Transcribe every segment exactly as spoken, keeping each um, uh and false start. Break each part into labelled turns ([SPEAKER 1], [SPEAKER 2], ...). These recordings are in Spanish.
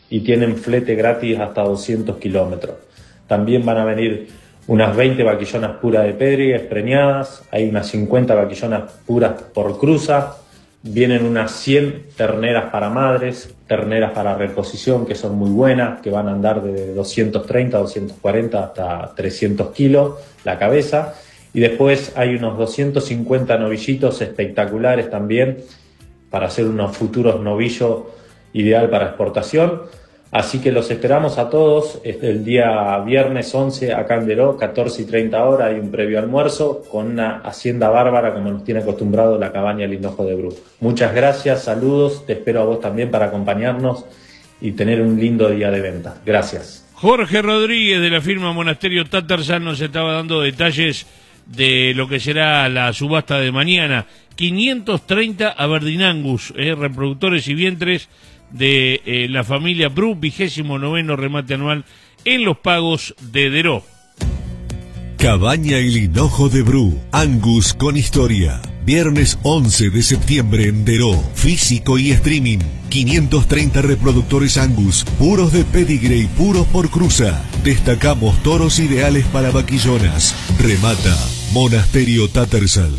[SPEAKER 1] y tienen flete gratis hasta doscientos kilómetros. También van a venir unas veinte vaquillonas puras de Pédrigues preñadas, hay unas cincuenta vaquillonas puras por cruza, vienen unas cien terneras para madres, terneras para reposición que son muy buenas, que van a andar de doscientos treinta, doscientos cuarenta hasta trescientos kilos la cabeza. Y después hay unos doscientos cincuenta novillitos espectaculares también para hacer unos futuros novillos ideal para exportación. Así que los esperamos a todos el día viernes once acá en Deró, catorce y treinta horas, hay un previo almuerzo con una hacienda bárbara como nos tiene acostumbrado la cabaña El Hinojo de Bru. Muchas gracias, saludos, te espero a vos también para acompañarnos y tener un lindo día de venta. Gracias.
[SPEAKER 2] Jorge Rodríguez de la firma Monasterio Tattersall nos estaba dando detalles de lo que será la subasta de mañana. quinientos treinta Aberdeen Angus, eh, reproductores y vientres de eh, la familia Bru, vigésimo noveno remate anual en los pagos de Deró.
[SPEAKER 3] Cabaña El Hinojo de Bru, Angus con historia. Viernes once de septiembre en Deró, físico y streaming. quinientos treinta reproductores Angus, puros de pedigree y puros por cruza. Destacamos toros ideales para vaquillonas. Remata Monasterio Tattersall.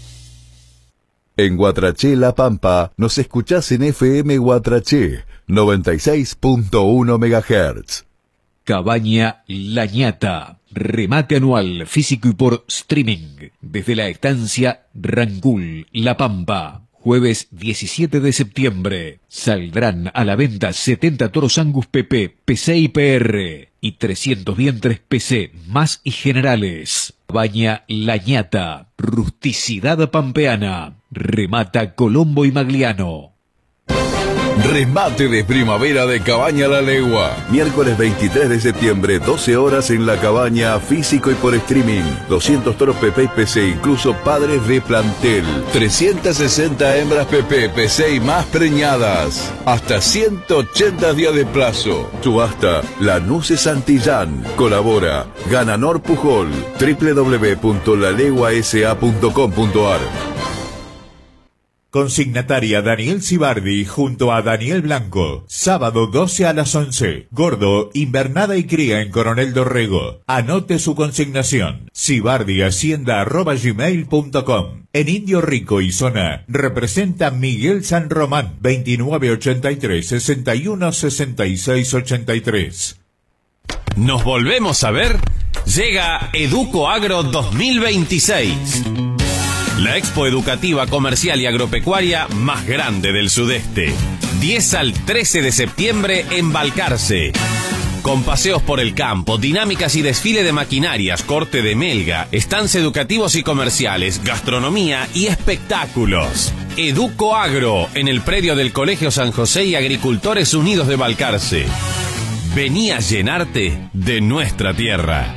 [SPEAKER 4] En Guatraché, La Pampa, nos escuchás en F M Guatraché, noventa y seis punto uno megahertz.
[SPEAKER 5] Cabaña La Ñata, remate anual físico y por streaming, desde la estancia Rangul, La Pampa. Jueves diecisiete de septiembre, saldrán a la venta setenta toros Angus P P, P C y P R, y trescientos vientres P C, más y generales. Cabaña La Ñata, rusticidad pampeana, remata Colombo y Magliano.
[SPEAKER 4] Remate de primavera de Cabaña La Legua. Miércoles veintitrés de septiembre, doce horas en la cabaña, físico y por streaming. doscientos toros P P y P C, incluso padres de plantel. trescientas sesenta hembras P P, P C y más preñadas. Hasta ciento ochenta días de plazo. Subasta Lanuse Santillán. Colabora Gananor Pujol. doble u doble u doble u punto la legua s a punto com punto a r.
[SPEAKER 6] Consignataria Daniel Cibardi junto a Daniel Blanco. Sábado doce a las once. Gordo, invernada y cría en Coronel Dorrego. Anote su consignación. cibardihacienda arroba gmail punto com. En Indio Rico y zona representa Miguel San Román. veintinueve ochenta y tres, sesenta y uno, sesenta y seis ochenta y tres.
[SPEAKER 7] ¿Nos volvemos a ver? Llega Educo Agro dos mil veintiséis. La expo educativa, comercial y agropecuaria más grande del sudeste. diez al trece de septiembre en Balcarce. Con paseos por el campo, dinámicas y desfile de maquinarias, corte de melga, stands educativos y comerciales, gastronomía y espectáculos. Educo Agro, en el predio del Colegio San José y Agricultores Unidos de Balcarce. Vení a llenarte de nuestra tierra.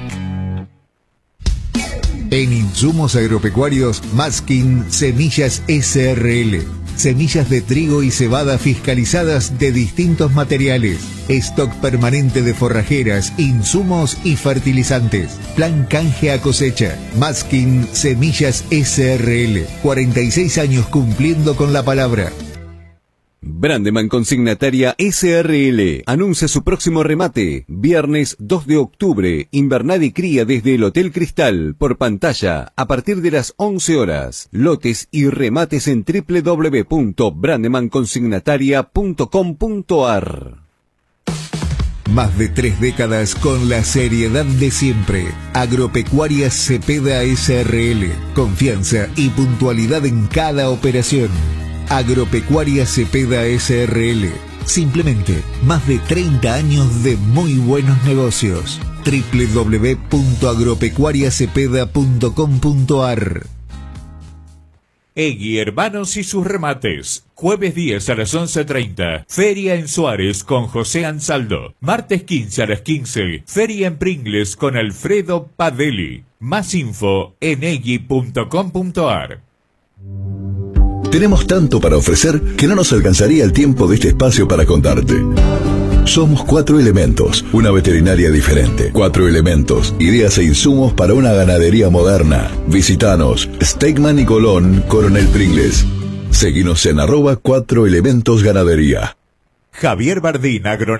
[SPEAKER 8] En Insumos Agropecuarios, Maskin Semillas S R L. Semillas de trigo y cebada fiscalizadas de distintos materiales. Stock permanente de forrajeras, insumos y fertilizantes. Plan canje a cosecha. Maskin Semillas S R L. cuarenta y seis años cumpliendo con la palabra.
[SPEAKER 9] Brandeman Consignataria S R L anuncia su próximo remate, viernes dos de octubre, invernada y cría desde el Hotel Cristal, por pantalla, a partir de las once horas. Lotes y remates en doble u doble u doble u punto brandeman consignataria punto com punto a r.
[SPEAKER 8] Más de tres décadas con la seriedad de siempre. Agropecuarias Cepeda S R L. Confianza y puntualidad en cada operación. Agropecuaria Cepeda S R L. Simplemente más de treinta años de muy buenos negocios. doble u doble u doble u punto agropecuaria cepeda punto com punto a r.
[SPEAKER 6] Egui Hermanos y sus remates. Jueves diez a las once treinta. Feria en Suárez con José Ansaldo. Martes quince a las quince. Feria en Pringles con Alfredo Padelli. Más info en egui punto com punto a r.
[SPEAKER 4] Tenemos tanto para ofrecer que no nos alcanzaría el tiempo de este espacio para contarte. Somos Cuatro Elementos, una veterinaria diferente. Cuatro Elementos, ideas e insumos para una ganadería moderna. Visítanos, Steakman y Colón, Coronel Pringles. Seguinos en arroba Cuatro Elementos Ganadería.
[SPEAKER 6] Javier Bardín, agronómico.